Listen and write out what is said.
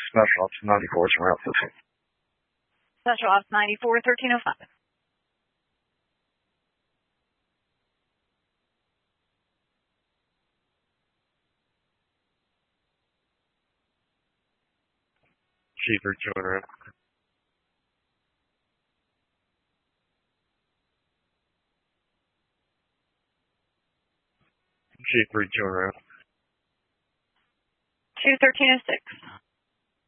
Special Ops 94 is Route 15. Special Ops 94, 1305. Chief, are you around? Chief, are you around? 21306.